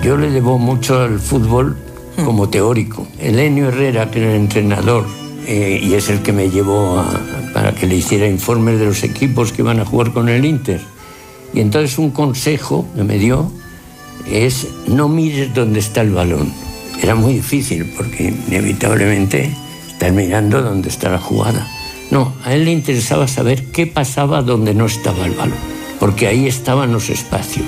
Yo le debo mucho al fútbol como teórico. Elenio Herrera, que era el entrenador, y es el que me llevó para que le hiciera informes de los equipos que iban a jugar con el Inter. Y entonces un consejo que me dio es: no mires dónde está el balón. Era muy difícil porque inevitablemente estás mirando dónde está la jugada. No, a él le interesaba saber qué pasaba donde no estaba el balón, porque ahí estaban los espacios.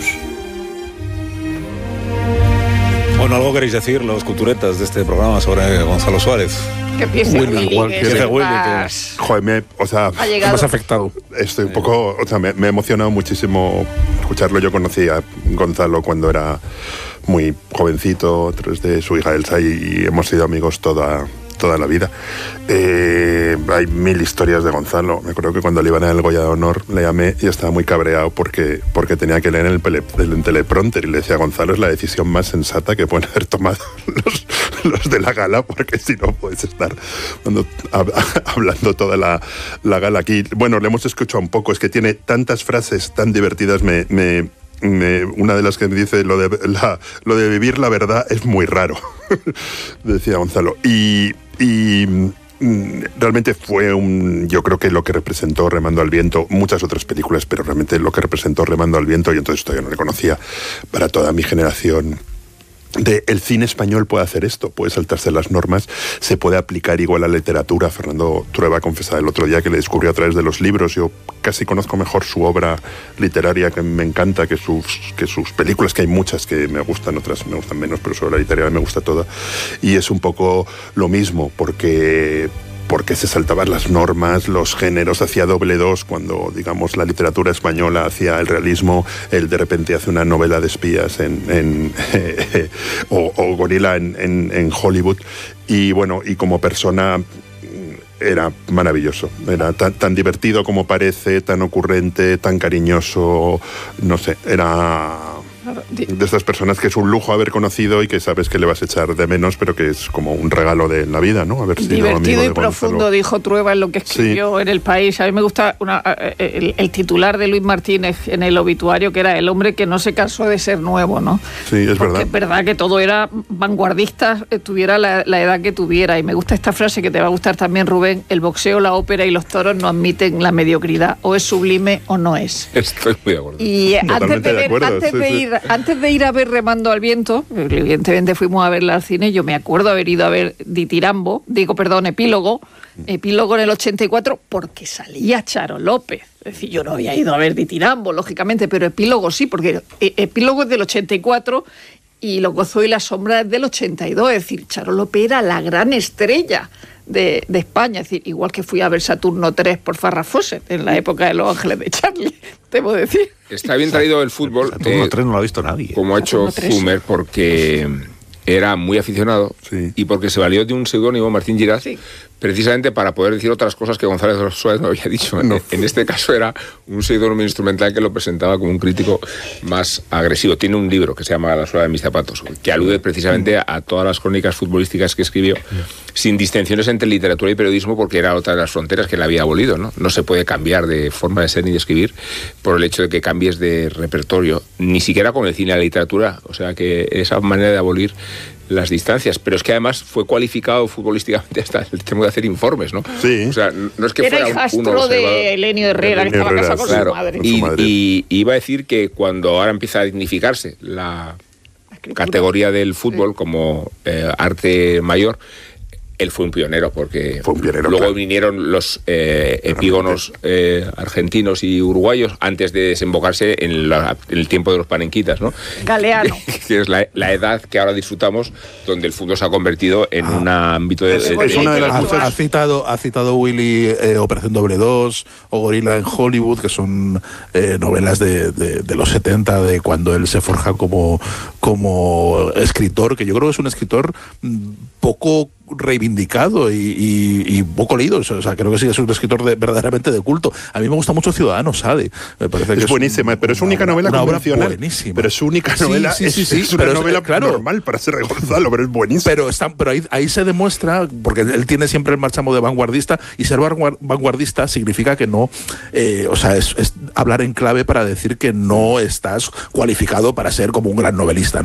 Bueno, ¿algo queréis decir, los culturetas de este programa, sobre Gonzalo Suárez? Que piense Willy, igual que Willy, Joder, me has afectado. Estoy un poco, me ha emocionado muchísimo escucharlo. Yo conocí a Gonzalo cuando era muy jovencito, a través de su hija Elsa, y hemos sido amigos toda la vida. Hay mil historias de Gonzalo. Me acuerdo que cuando le iban a el Goya de Honor le llamé y estaba muy cabreado porque tenía que leer en el teleprompter, y le decía: Gonzalo, es la decisión más sensata que pueden haber tomado los de la gala, porque si no puedes estar hablando toda la gala aquí. Bueno, le hemos escuchado un poco, es que tiene tantas frases tan divertidas. Una de las que me dice: lo de vivir la verdad es muy raro, decía Gonzalo. Y realmente fue yo creo que lo que representó Remando al Viento, muchas otras películas, pero realmente lo que representó Remando al Viento, y entonces todavía no le conocía, para toda mi generación, el cine español puede hacer esto, puede saltarse las normas, se puede aplicar igual a la literatura. Fernando Trueba confesaba el otro día que le descubrió a través de los libros. Yo casi conozco mejor su obra literaria, que me encanta, que sus películas, que hay muchas que me gustan, otras me gustan menos, pero su obra literaria me gusta toda. Y es un poco lo mismo, porque se saltaban las normas, los géneros, hacía doble dos cuando, digamos, la literatura española hacía el realismo, él de repente hace una novela de espías o Gorila en Hollywood, y bueno, y como persona era maravilloso, era tan divertido como parece, tan ocurrente, tan cariñoso, no sé, era de estas personas que es un lujo haber conocido y que sabes que le vas a echar de menos, pero que es como un regalo de la vida, ¿no? Haber sido divertido y de profundo, dijo Trueba en lo que escribió en El País. A mí me gusta el titular de Luis Martínez en el obituario, que era: el hombre que no se cansó de ser nuevo, ¿no? Sí, es porque verdad. Es verdad que todo era vanguardista, tuviera la edad que tuviera. Y me gusta esta frase que te va a gustar también, Rubén: el boxeo, la ópera y los toros no admiten la mediocridad. O es sublime o no es. Estoy muy de acuerdo. Y antes de ir a ver Remando al Viento, evidentemente fuimos a verla al cine. Yo me acuerdo haber ido a ver Epílogo en el 84, porque salía Charo López. Es decir, yo no había ido a ver Ditirambo, lógicamente, pero Epílogo sí, porque Epílogo es del 84 y Lo gozo y la sombra es del 82. Es decir, Charo López era la gran estrella de España. Es decir, igual que fui a ver Saturno 3 por Farrah Fawcett en la época de Los Ángeles de Charlie, debo decir. Está bien traído el fútbol. Saturno 3 no lo ha visto nadie. Como ha hecho Zumer, porque era muy aficionado, sí, y porque se valió de un seudónimo, Martín Giraz, sí, precisamente para poder decir otras cosas que González Suárez no había dicho. No. En este caso era un seudónimo instrumental que lo presentaba como un crítico más agresivo. Tiene un libro que se llama La suela de mis zapatos, que alude precisamente a todas las crónicas futbolísticas que escribió, sin distinciones entre literatura y periodismo, porque era otra de las fronteras que él había abolido, ¿no? No se puede cambiar de forma de ser ni de escribir por el hecho de que cambies de repertorio, ni siquiera con el cine y la literatura. O sea que esa manera de abolir las distancias, pero es que además fue cualificado futbolísticamente hasta el tema de hacer informes, ¿no? Sí. O sea, no es que era fuera hijastro de Elenio Herrera, que estaba casado con su madre. Y iba a decir que cuando ahora empieza a dignificarse la categoría del fútbol como arte mayor, él fue un pionero, porque luego vinieron los epígonos argentinos y uruguayos antes de desembocarse en el tiempo de los panenquitas, ¿no? Galeano. Que es la edad que ahora disfrutamos, donde el fútbol se ha convertido en un ámbito de... Es una de las muchas... Ha citado Willy Operación Doble 2 o Gorila en Hollywood, que son novelas de los 70, de cuando él se forja como escritor, que yo creo que es un escritor poco reivindicado y poco leído. O sea, creo que sí es un escritor verdaderamente de culto. A mí me gusta mucho Ciudadano Sade. Me parece que es buenísima, pero es su única novela convencional. Buenísima. Pero es su única novela. Es una novela normal para ser Gonzalo, pero es buenísima. Pero ahí se demuestra, porque él tiene siempre el marchamo de vanguardista, y ser vanguardista significa que no, es hablar en clave para decir que no estás cualificado para ser como un gran novelista.